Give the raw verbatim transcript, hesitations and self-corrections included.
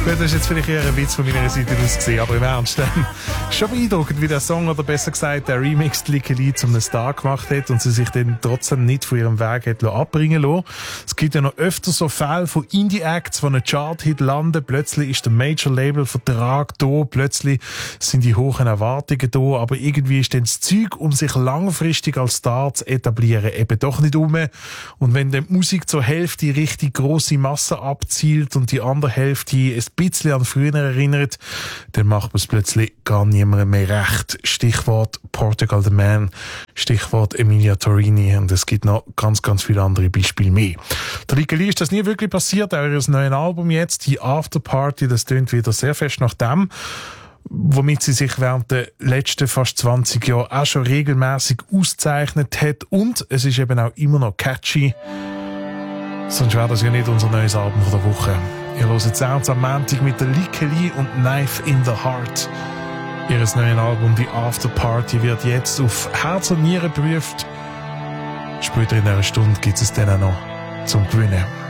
Das ist jetzt vielleicht eher ein Witz von meiner Seite aus gesehen, aber im Ernst. Schon beeindruckend, wie der Song, oder besser gesagt der Remix, die Lieke Lee zum Star gemacht hat und sie sich dann trotzdem nicht von ihrem Weg hat abbringen lassen. Es gibt ja noch öfter so Fälle von Indie-Acts, die einen Chart-Hit landen. Plötzlich ist der Major-Label-Vertrag da, plötzlich sind die hohen Erwartungen da, aber irgendwie ist dann das Zeug, um sich langfristig als Star zu etablieren, eben doch nicht um. Und wenn die Musik zur Hälfte richtig grosse Massen abzielt und die andere Hälfte ein bisschen an früher erinnert, dann macht man es plötzlich gar niemandem mehr recht. Stichwort Portugal the Man, Stichwort Emilia Torini, und es gibt noch ganz, ganz viele andere Beispiele mehr. Der Lieke Lee ist das nie wirklich passiert, auch ihr neues Album jetzt, die Afterparty, das tönt wieder sehr fest nach dem, womit sie sich während der letzten fast zwanzig Jahre auch schon regelmäßig auszeichnet hat, und es ist eben auch immer noch catchy. Sonst wäre das ja nicht unser neues Album von der Woche. Ihr hört Sounds am Montag mit der Lieke Lee und Knife in the Heart. Ihr neues Album, die Afterparty, wird jetzt auf Herz und Nieren geprüft. Später in einer Stunde gibt es dann auch noch zum Gewinnen.